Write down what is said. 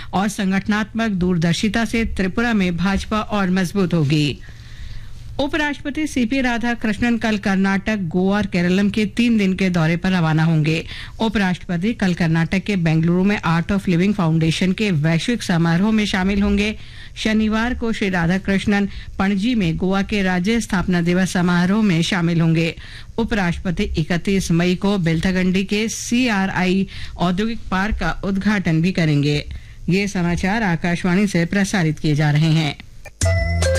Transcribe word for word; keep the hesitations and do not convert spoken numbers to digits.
और संगठनात्मक दूरदर्शिता से त्रिपुरा में भाजपा और मजबूत होगी। उपराष्ट्रपति सीपी राधाकृष्णन कल कर्नाटक, गोवा और केरलम के तीन दिन के दौरे पर रवाना होंगे। उपराष्ट्रपति कल कर्नाटक के बेंगलुरु में आर्ट ऑफ लिविंग फाउंडेशन के वैश्विक समारोह में शामिल होंगे। शनिवार को श्री राधाकृष्णन पणजी में गोवा के राज्य स्थापना दिवस समारोह में शामिल होंगे। उपराष्ट्रपति इकतीस मई को बेलथगंडी के सीआरआई औद्योगिक पार्क का उद्घाटन भी करेंगे। ये समाचार आकाशवाणी से प्रसारित किए जा रहे हैं।